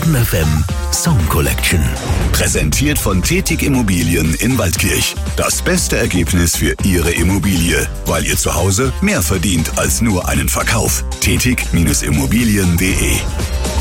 Fun FM Song Collection. Präsentiert von Tetig Immobilien in Waldkirch. Das beste Ergebnis für Ihre Immobilie, weil ihr zu Hause mehr verdient als nur einen Verkauf. Tetig-Immobilien.de